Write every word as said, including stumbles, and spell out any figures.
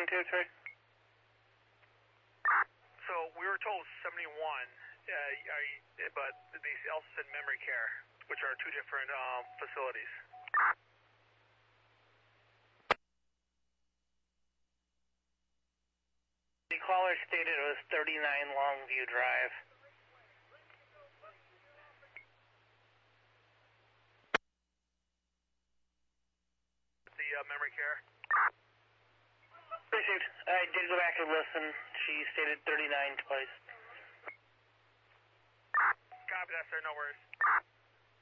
seventy-one, two three. So we were told seventy-one, uh, are you, but they also said memory care, which are two different um, facilities. The caller stated it was thirty-nine Longview Drive. The uh, memory care? Received. I did go back and listen. She stated thirty-nine twice. Copy that, sir. No worries.